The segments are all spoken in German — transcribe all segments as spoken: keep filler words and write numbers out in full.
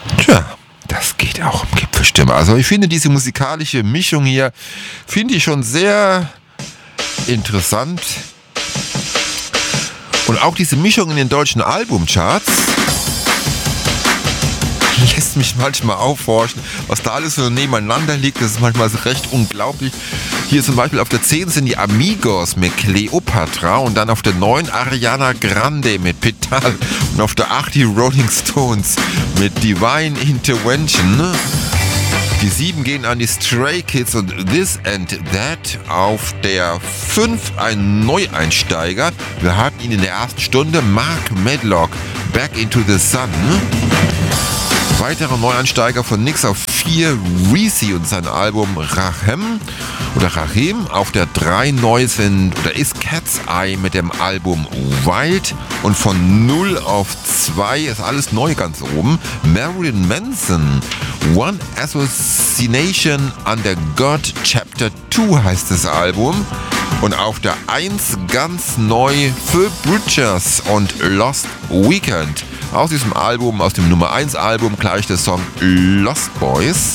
Tja, das geht auch um Gipfelstimme. Also ich finde diese musikalische Mischung hier, finde ich schon sehr interessant. Und auch diese Mischung in den deutschen Albumcharts lässt mich manchmal aufhorchen, was da alles so nebeneinander liegt. Das ist manchmal so recht unglaublich. Hier zum Beispiel auf der zehn sind die Amigos mit Cleopatra und dann auf der neun Ariana Grande mit Petal und auf der acht die Rolling Stones mit Divine Intervention. Die sieben gehen an die Stray Kids und This and That. Auf der fünf ein Neueinsteiger. Wir hatten ihn in der ersten Stunde, Mark Medlock, Back into the Sun. Weiterer Neueinsteiger von Nix auf vier, Reezy und sein Album Rahem oder Rahim. Auf der drei neu sind oder ist Cat's Eye mit dem Album Wild. Und von null auf zwei ist alles neu ganz oben. Marilyn Manson, One Assassination Under God Chapter zwei heißt das Album. Und auf der eins ganz neu Phil Bridgers und Lost Weekend. Aus diesem Album, aus dem Nummer eins Album, gleich der Song Lost Boys.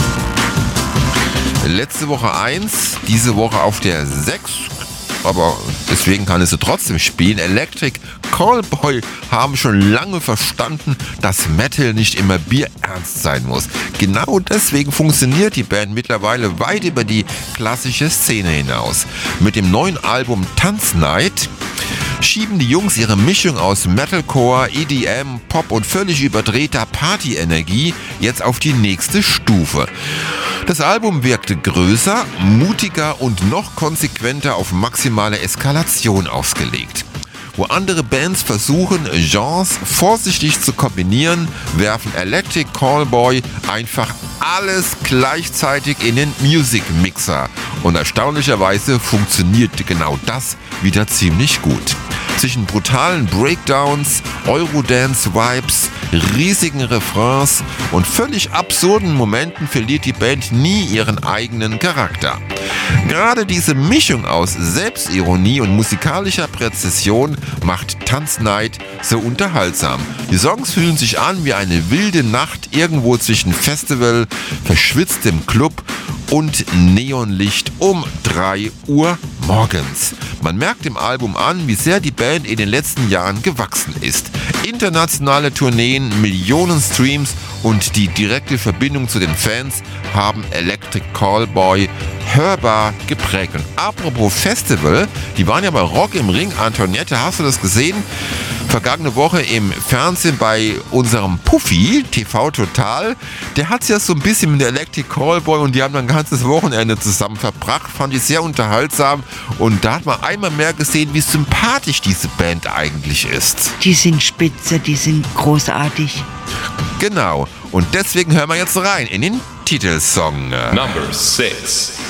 Letzte Woche eins, diese Woche auf der sechs, aber deswegen kann es sie trotzdem spielen. Electric Callboy haben schon lange verstanden, dass Metal nicht immer bierernst sein muss. Genau deswegen funktioniert die Band mittlerweile weit über die klassische Szene hinaus. Mit dem neuen Album Tanznight schieben die Jungs ihre Mischung aus Metalcore, E D M, Pop und völlig überdrehter Partyenergie jetzt auf die nächste Stufe. Das Album wirkte größer, mutiger und noch konsequenter auf maximale Eskalation ausgelegt. Wo andere Bands versuchen, Genres vorsichtig zu kombinieren, werfen Electric Callboy einfach alles gleichzeitig in den Music Mixer. Und erstaunlicherweise funktioniert genau das wieder ziemlich gut. Zwischen brutalen Breakdowns, Eurodance-Vibes, riesigen Refrains und völlig absurden Momenten verliert die Band nie ihren eigenen Charakter. Gerade diese Mischung aus Selbstironie und musikalischer Präzision macht Tanznight so unterhaltsam. Die Songs fühlen sich an wie eine wilde Nacht irgendwo zwischen Festival, verschwitztem Club und Neonlicht um drei Uhr morgens. Man merkt im Album an, wie sehr die Band in den letzten Jahren gewachsen ist. Internationale Tourneen, Millionen Streams und die direkte Verbindung zu den Fans haben Electric Callboy hörbar geprägt. Und apropos Festival, die waren ja bei Rock im Ring. Antoinette, hast du das gesehen? Vergangene Woche im Fernsehen bei unserem Puffy, T V Total. Der hat es ja so ein bisschen mit der Electric Callboy und die haben dann ein ganzes Wochenende zusammen verbracht. Fand ich sehr unterhaltsam und da hat man einmal mehr gesehen, wie sympathisch diese Band eigentlich ist. Die sind spitze, die sind großartig. Genau. Und deswegen hören wir jetzt rein in den Titelsong. Number six.